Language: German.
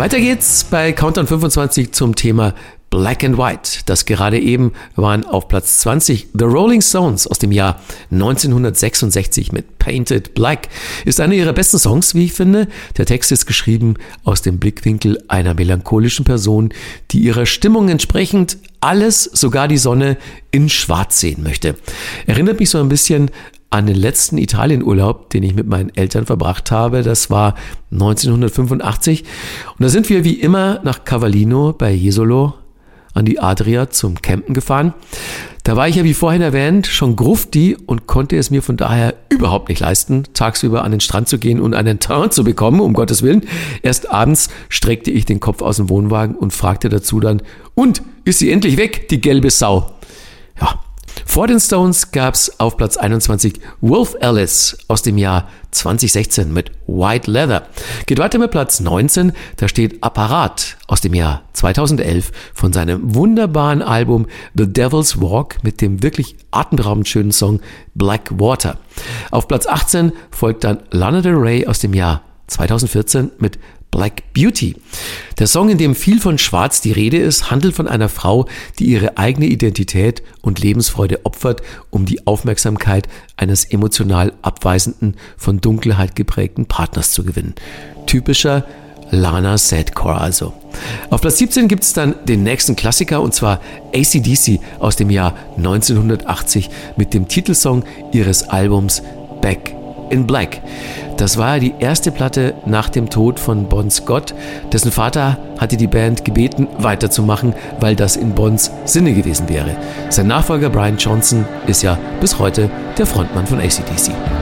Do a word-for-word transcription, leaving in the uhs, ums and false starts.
Weiter geht's bei Countdown fünfundzwanzig zum Thema Black and White. Das gerade eben waren auf Platz zwanzig. The Rolling Stones aus dem Jahr neunzehnhundertsechsundsechzig mit Painted Black ist einer ihrer besten Songs, wie ich finde. Der Text ist geschrieben aus dem Blickwinkel einer melancholischen Person, die ihrer Stimmung entsprechend alles, sogar die Sonne, in Schwarz sehen möchte. Erinnert mich so ein bisschen an den letzten Italienurlaub, den ich mit meinen Eltern verbracht habe. Das war neunzehnhundertfünfundachtzig. Und da sind wir wie immer nach Cavallino bei Jesolo an die Adria zum Campen gefahren. Da war ich ja wie vorhin erwähnt schon grufti und konnte es mir von daher überhaupt nicht leisten, tagsüber an den Strand zu gehen und einen Teint zu bekommen, um Gottes Willen. Erst abends streckte ich den Kopf aus dem Wohnwagen und fragte dazu dann, und, ist sie endlich weg, die gelbe Sau? Ja. Vor den Stones gab's auf Platz einundzwanzig Wolf Alice aus dem Jahr zweitausendsechzehn mit White Leather. Geht weiter mit Platz neunzehn, da steht Apparat aus dem Jahr zweitausendelf von seinem wunderbaren Album The Devil's Walk mit dem wirklich atemberaubend schönen Song Black Water. Auf Platz achtzehn folgt dann Lana Del Rey aus dem Jahr zweitausendvierzehn mit Black Beauty. Der Song, in dem viel von Schwarz die Rede ist, handelt von einer Frau, die ihre eigene Identität und Lebensfreude opfert, um die Aufmerksamkeit eines emotional abweisenden, von Dunkelheit geprägten Partners zu gewinnen. Typischer Lana Sadcore also. Auf Platz siebzehn gibt es dann den nächsten Klassiker, und zwar A C D C aus dem Jahr neunzehnhundertachtzig mit dem Titelsong ihres Albums Back in Black. Das war die erste Platte nach dem Tod von Bon Scott. Dessen Vater hatte die Band gebeten, weiterzumachen, weil das in Bons Sinne gewesen wäre. Sein Nachfolger Brian Johnson ist ja bis heute der Frontmann von A C D C.